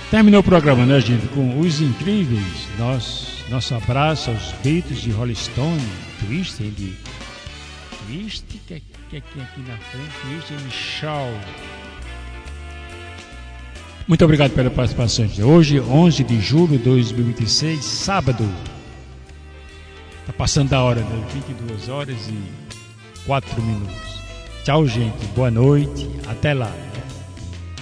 Terminou o programa, né, gente? Com Os Incríveis. Nosso abraço aos Beatles de Rolling Stone. Twist, que aqui na frente, Twist e Shaw. Muito obrigado pela participação de hoje, 11 de julho de 2026, sábado. Tá passando da hora, né? 22 horas e 4 minutos. Tchau, gente. Boa noite. Até lá.